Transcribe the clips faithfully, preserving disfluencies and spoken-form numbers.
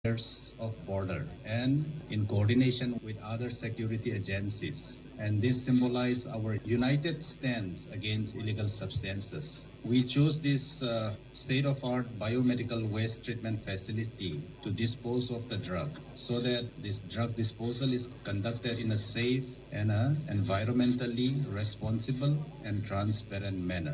years of border and in coordination with other security agencies. And this symbolizes our united stance against illegal substances. We choose this uh, state-of-art biomedical waste treatment facility to dispose of the drug so that this drug disposal is conducted in a safe and a environmentally responsible and transparent manner.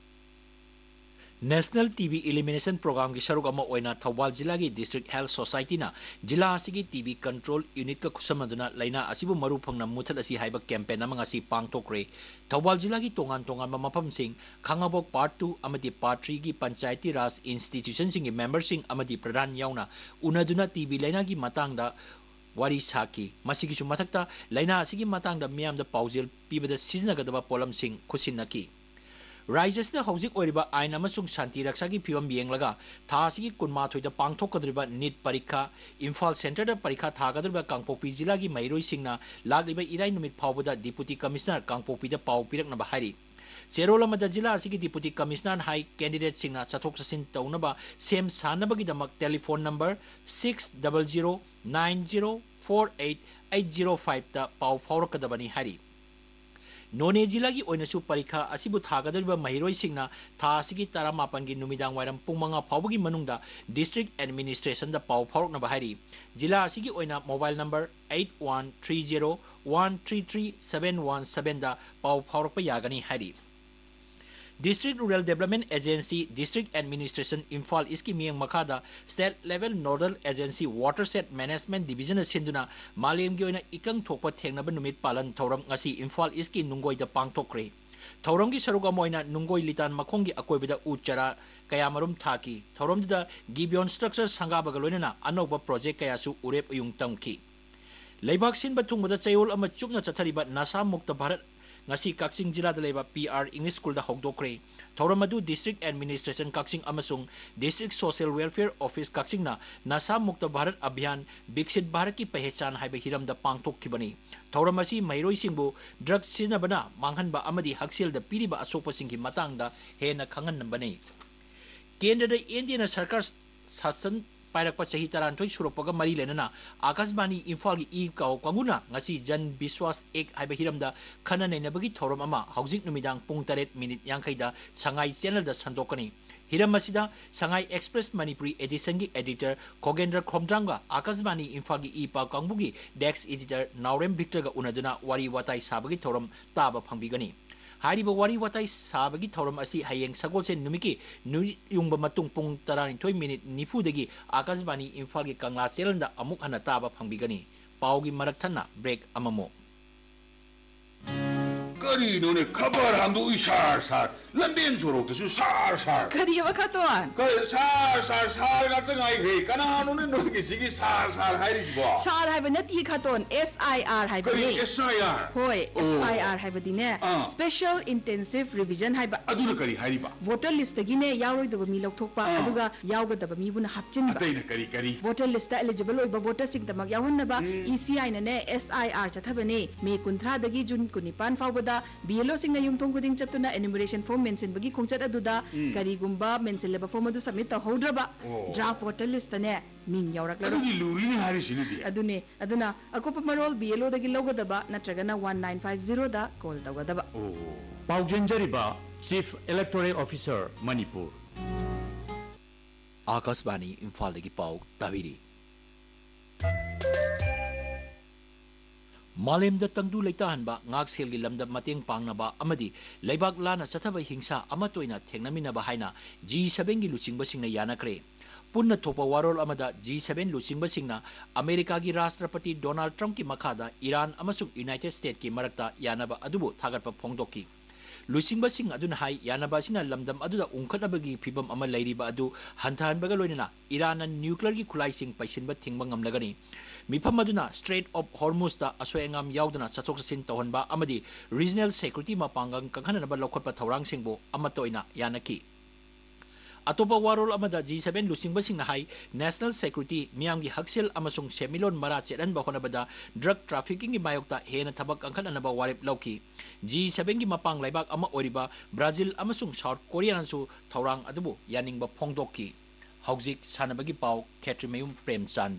National T V Elimination Program की शरुक अमा ओइना थौबाल जिला की District Health Society ना जिला असिगी T V Control Unit का खुसमदुना लाइना असिबु मरु फंगना मुथल असी हाइबा campaign अमा असी पांगथोक्रे थौबाल जिला की तोंगान तोंगान मफम Singh Khangabok part two अमदी part three की पंचायती राज इंस्टीट्यूशन सिंह की मेंबर सिंह अमदी प्रधान याउना उनादुना T V लाइना की मतांगदा वारी साकी मसिगिसु मथक्ता लाइना असिगी मतांगदा मियामदा पाउजेल पीबदा सिजनगदबा पोलम सिंह खुसिनकी राइजस्ना हौजिक ओरिबा आइन अमसुंग शांति रक्षा की फिवम बियंगलगा थासिगी कुनमाथोइदा पांगथोकद्रिबा नीट परीक्षा इम्फाल सेंटर दा परीक्षा थागद्रिबा कांगपोपी जिला की मैरोई सिंगना लागलिबा इराई नुमित फावबदा डिप्यूटी कमिश्नर कांगपोपीदा पाउ पिरकनबा हारि चेरोल अमदा जिला असिगी deputy commissioner high candidate सिंगना चथोक चसिन तौनबा same सानबगिदमक telephone number six double zero nine zero four eight eight zero five दा पाउ फावरकदबनी हारि नोने जिला की ओइनसु परीक्षा असिबु थागदरिबा महिरोई सिंगना था असिगी तरामापन की नुमिदांग वाइरम पुंग मंगा फावबगी मनुंगदा डिस्ट्रिक्ट एडमिनिस्ट्रेशन दा पाउ फावरकनबा हारि जिला असिगी ओइना mobile number eight one three zero one three three seven one seven दा पाउ फावरकपा यागनी हारि District Rural Development Agency, District Administration, Imphal iski miyang makada State Level Nodal Agency Watershed Management Division sinduna malem gi oina ikang thokpa thengnaba numit palan thoram ngasi Imphal iski nungoi da pangthokre thoram gi saruga moina nungoi litan makhong gi akoibida uchara kayamarum thaki thoram da gibion structure sangabaga loinana anoba project kayasu urep uyung tamki leibak sin batung bada chayol ama chukna chathariba nasa mukta bharat ngasi Kaksing jila da leba P R English School da hokdokre thoramadu District Administration Kaksing amasung District Social Welfare Office Kaksing na nasa mukta bharat abhiyan biksit bharat ki pehchan haiba hiram da pangthokkhibani thoramasi mairoi singbu drug sinabana manghanba amadi haksel da piriba asopa singki matang da hena khangan nambane kendra da Indian sarkar sasan पायरकपा चही तरानथोई सुरपगा मरी लेनना आकाशवाणी इम्फाल की ई cow कांगुना ngasi जन विश्वास एक हाइबा हिरमदा खना नैनबगी थौरम अमा हौजिक नुमिदांग पुंग तरेट minute यांखैदा Sangai channel दा संदोकनी Hiram असिदा Sangai express Manipuri addition की एडिटर खोगेंद्र खोमद्रांगा आकाशवाणी इम्फाल की ई पा कांगबुगी डेस्क एडिटर नावरेम विक्टर गा उनदुना वारी वाताई साबगी थौरम ताबा फंगबिगनी हारिबा वारी वाताई साबगी थौरम असि हयेंग सगोलसे नुमिकी नुयुंगबा मतुंग पुंग तरानिथोई मिनिट निफुदगी आकाशवाणी इम्फाल की कंगला चेलंदा अमुक हना ताबा फंगबिगनी पाउगी मरकथना ब्रेक अममो करी नोने खबर हम दो इशार सार लंबेन जोरो के सार सार करी अब खतोन कई सार सार सार का तो गाय रे कना नोने नोने किसी की सार सार है रिस बा सार है बनती खतोन S I R है करी S I R होय S I R है बदिने स्पेशल इंटेंसिव रिवीजन है बा अदुना करी है बा वोटर लिस्ट गिने यारोय दब मी लौथोकपा अदुगा यावगदब मी बुना हपचिन बा अतैना करी करी voter list eligible ओइबा voter Singh Damak यावन्नबा E C I ने S I R चथबने may कुंथ्रा दगी Jun कुनिपान फावबदा B L O Singh युमथोंग गुदिंग चतुना enumeration form mention बगी खोंचत अदुदा करीगुंबा मेंशन लेबा फॉर्म अदु सबमिट तहौद्रबा ड्राफ्ट वोटर लिस्ट ने Ming यावरक लरो अदुगी लुरिनि हारिसिनदि अदुने अदुना अकोप Marol B L O दगी लोगदबा नत्रगना one nine five zero दा call तवगदबा पाउजेंजरिबा chief electoral officer Manipur Akashvani Imphal दगी पाउ ताबिरी मालेमदा तंगदु लेताहनबा ngak selgi lamda mateng pangnaba amadi leibak lana chathaba hingsa amatoina thengnamina ba haina G seven gi luchingba singna yanakre punna thopa warol amada G seven luchingba singna America gi Rashtrapati Donald Trump ki makhada Iran amasuk United States ki marakta yanaba adubu thagatpa phongdokki luchingba sing aduna hai yanaba sina lamdam aduda ungkhatnabagi phibam ama leiriba adu hantanbaga loinana Iran na nuclear gi khulai sing paisinba thingba ngamlagani मिफम अदुना straight of Hormuz दा असोयंगम याउदना चचोक चसिन तोहनबा अमदी regional security मापांगंग कंखननबा लौखटपा थौरांग सिंगबो अमतोइना यानकी अतोपा वारोल अमदा G seven लुसिंगबा सिंगना high national security मियामगी हक्सेल अमसुंग सेमिलोन मरा Cheran बखोनबदा drug trafficking की मायोक्ता हेन थबक कंखननबा वारेप लौकी G seven की मपांग लाइबाक अमा ओरिबा Brazil अमसुंग south कोरियानसु थौरांग अदुबो यानिंगबा फोंगदोकी हौजिक सानबगी पाउ खेत्रिमयुम प्रेमचंद